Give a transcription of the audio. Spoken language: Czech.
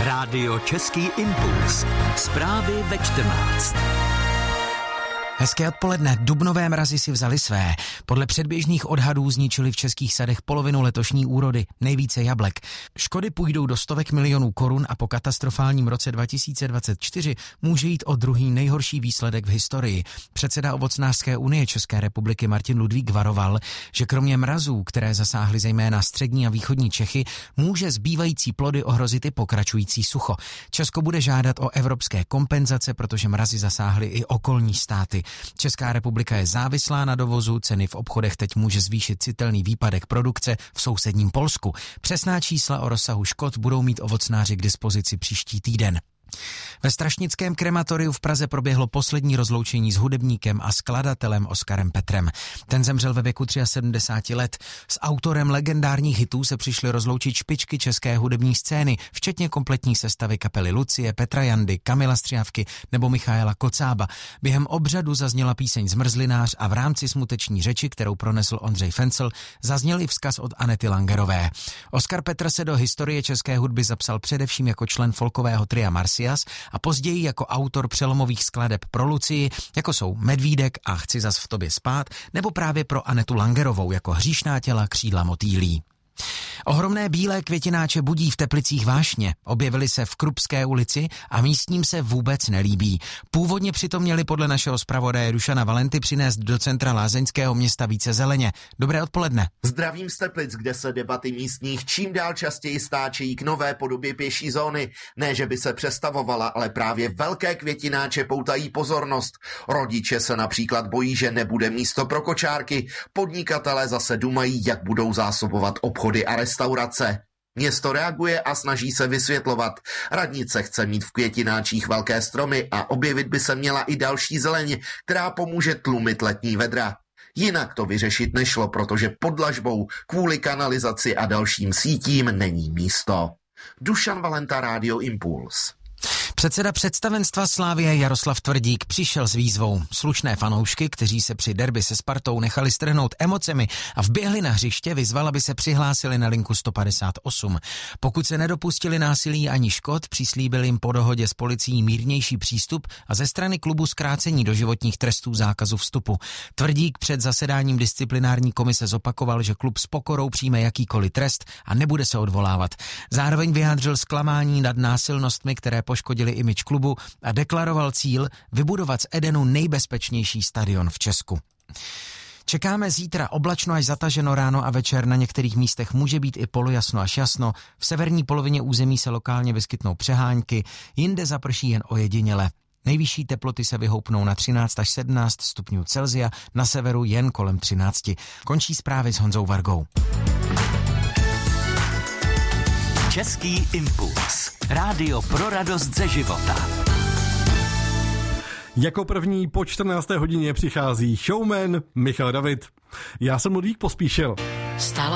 Rádio Český impuls. Zprávy ve 14. Hezké odpoledne. Dubnové mrazy si vzali své. Podle předběžných odhadů zničili v českých sadech polovinu letošní úrody, nejvíce jablek. Škody půjdou do stovek milionů korun a po katastrofálním roce 2024 může jít o druhý nejhorší výsledek v historii. Předseda Ovocnářské unie České republiky Martin Ludvík varoval, že kromě mrazů, které zasáhly zejména střední a východní Čechy, může zbývající plody ohrozit i pokračující sucho. Česko bude žádat o evropské kompenzace, protože mrazy zasáhly i okolní státy. Česká republika je závislá na dovozu, ceny v obchodech teď může zvýšit citelný výpadek produkce v sousedním Polsku. Přesná čísla o rozsahu škod budou mít ovocnáři k dispozici příští týden. Ve Strašnickém krematoriu v Praze proběhlo poslední rozloučení s hudebníkem a skladatelem Oskarem Petrem. Ten zemřel ve věku 73 let. S autorem legendárních hitů se přišly rozloučit špičky české hudební scény, včetně kompletní sestavy kapely Lucie, Petra Jandy, Kamila Střihavky nebo Michaela Kocába. Během obřadu zazněla píseň Zmrzlinář a v rámci smuteční řeči, kterou pronesl Ondřej Fencl, zazněl i vzkaz od Anety Langerové. Oskar Petr se do historie české hudby zapsal především jako člen folkového tria Marsias a později jako autor přelomových skladeb pro Lucii, jako jsou Medvídek a Chci zas v tobě spát, nebo právě pro Anetu Langerovou jako Hříšná těla, křídla motýlí. Ohromné bílé květináče budí v Teplicích vášně. Objevily se v Krupské ulici a místním se vůbec nelíbí. Původně přitom měli podle našeho zpravodaje Dušana Valenty přinést do centra lázeňského města více zeleně. Dobré odpoledne. Zdravím z Teplic, kde se debaty místních čím dál častěji stáčejí k nové podobě pěší zóny. Ne, že by se přestavovala, ale právě velké květináče poutají pozornost. Rodiče se například bojí, že nebude místo pro kočárky. Podnikatelé zase dumají, jak budou zásobovat obchody a restaurace. Město reaguje a snaží se vysvětlovat. Radnice chce mít v květináčích velké stromy a objevit by se měla i další zeleň, která pomůže tlumit letní vedra. Jinak to vyřešit nešlo, protože pod dlažbou kvůli kanalizaci a dalším sítím není místo. Dušan Valenta, Rádio Impuls. Předseda představenstva Slavie Jaroslav Tvrdík přišel s výzvou. Slušné fanoušky, kteří se při derby se Spartou nechali strhnout emocemi a vběhli na hřiště, vyzval, aby se přihlásili na linku 158. Pokud se nedopustili násilí ani škod, přislíbil jim po dohodě s policií mírnější přístup a ze strany klubu zkrácení doživotních trestů zákazu vstupu. Tvrdík před zasedáním disciplinární komise zopakoval, že klub s pokorou přijme jakýkoliv trest a nebude se odvolávat. Zároveň vyjádřil zklamání nad násilnostmi, které poškodili image klubu a deklaroval cíl vybudovat z Edenu nejbezpečnější stadion v Česku. Čekáme zítra oblačno až zataženo ráno a večer, na některých místech může být i polojasno až jasno, v severní polovině území se lokálně vyskytnou přehánky, jinde zaprší jen ojediněle. Nejvyšší teploty se vyhoupnou na 13 až 17 stupňů Celsia, na severu jen kolem 13. Končí zprávy s Honzou Vargou. Český impuls. Rádio pro radost ze života. Jako první po 14. hodině přichází showman Michal David. Já jsem Ludvík Pospíšil. Stalo